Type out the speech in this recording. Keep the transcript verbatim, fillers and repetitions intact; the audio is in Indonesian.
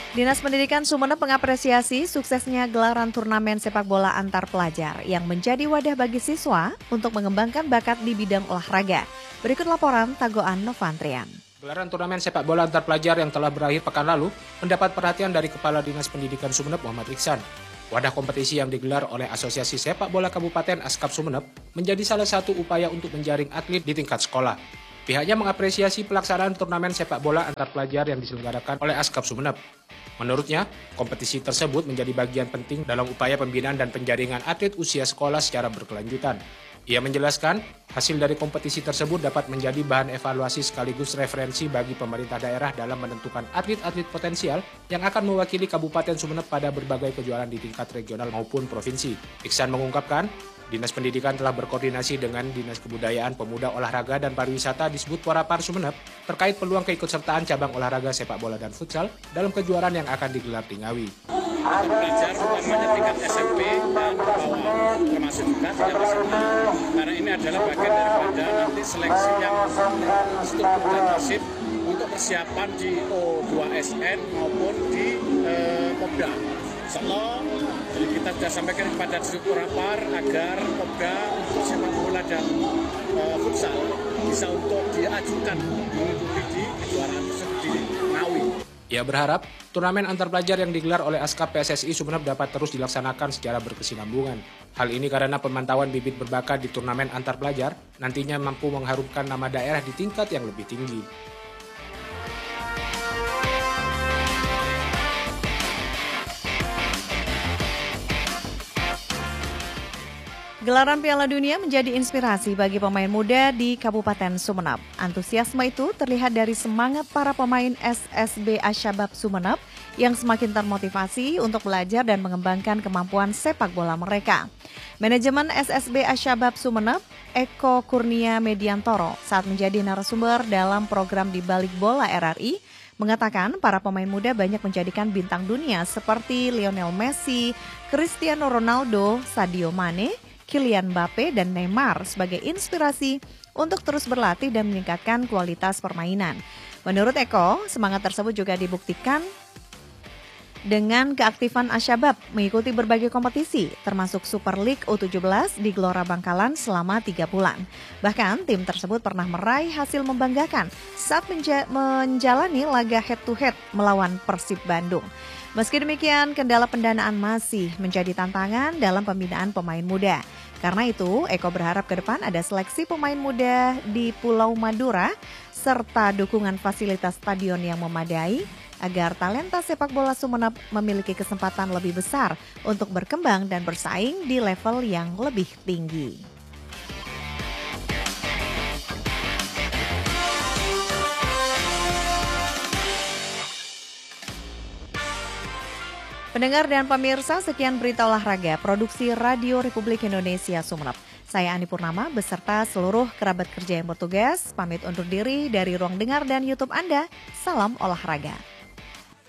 Dinas Pendidikan Sumeneb mengapresiasi suksesnya gelaran turnamen sepak bola antar pelajar yang menjadi wadah bagi siswa untuk mengembangkan bakat di bidang olahraga. Berikut laporan Tagoan Novantrian. Gelaran turnamen sepak bola antar pelajar yang telah berakhir pekan lalu mendapat perhatian dari Kepala Dinas Pendidikan Sumeneb Muhammad Iksan. Wadah kompetisi yang digelar oleh Asosiasi Sepak Bola Kabupaten Askap Sumeneb menjadi salah satu upaya untuk menjaring atlet di tingkat sekolah. Pihaknya mengapresiasi pelaksanaan turnamen sepak bola antar pelajar yang diselenggarakan oleh Askap Sumeneb. Menurutnya, kompetisi tersebut menjadi bagian penting dalam upaya pembinaan dan penjaringan atlet usia sekolah secara berkelanjutan. Ia menjelaskan, hasil dari kompetisi tersebut dapat menjadi bahan evaluasi sekaligus referensi bagi pemerintah daerah dalam menentukan atlet-atlet potensial yang akan mewakili Kabupaten Sumeneb pada berbagai kejuaraan di tingkat regional maupun provinsi. Iksan mengungkapkan, Dinas Pendidikan telah berkoordinasi dengan Dinas Kebudayaan, Pemuda, Olahraga, dan Pariwisata Disbud Porapar Sumeneb terkait peluang keikutsertaan cabang olahraga sepak bola dan futsal dalam kejuaraan yang akan digelar di Ngawi. Belajar utamanya tingkat S M P dan bawah, termasuk juga tingkat S M A, karena ini adalah bagian daripada nanti seleksi yang struktur dan masif untuk persiapan di O dua S N maupun di eh, Popda. Insyaallah, jadi kita sudah sampaikan kepada Disbud Porapar agar Popda untuk sepak bola dan uh, futsal bisa untuk diajukan mengikuti di kejuaraan tersebut di Ngawi. Ia berharap turnamen antar pelajar yang digelar oleh Askap P S S I Sumeneb dapat terus dilaksanakan secara berkesinambungan. Hal ini karena pemantauan bibit berbakat di turnamen antar pelajar nantinya mampu mengharumkan nama daerah di tingkat yang lebih tinggi. Gelaran Piala Dunia menjadi inspirasi bagi pemain muda di Kabupaten Sumeneb. Antusiasme itu terlihat dari semangat para pemain S S B Asyabab Sumeneb yang semakin termotivasi untuk belajar dan mengembangkan kemampuan sepak bola mereka. Manajemen S S B Asyabab Sumeneb, Eko Kurnia Mediantoro, saat menjadi narasumber dalam program Di Balik Bola R R I, mengatakan para pemain muda banyak menjadikan bintang dunia seperti Lionel Messi, Cristiano Ronaldo, Sadio Mane, Kylian Mbappe, dan Neymar sebagai inspirasi untuk terus berlatih dan meningkatkan kualitas permainan. Menurut Eko, semangat tersebut juga dibuktikan dengan keaktifan Asyabab mengikuti berbagai kompetisi, termasuk Super League U tujuh belas di Gelora Bangkalan selama tiga bulan. Bahkan, tim tersebut pernah meraih hasil membanggakan saat menja- menjalani laga head-to-head melawan Persib Bandung. Meski demikian, kendala pendanaan masih menjadi tantangan dalam pembinaan pemain muda. Karena itu, Eko berharap ke depan ada seleksi pemain muda di Pulau Madura serta dukungan fasilitas stadion yang memadai agar talenta sepak bola Sumeneb memiliki kesempatan lebih besar untuk berkembang dan bersaing di level yang lebih tinggi. Pendengar dan pemirsa, sekian berita olahraga produksi Radio Republik Indonesia Sumeneb. Saya Ani Purnama beserta seluruh kerabat kerja yang bertugas pamit undur diri dari ruang dengar dan YouTube Anda. Salam olahraga.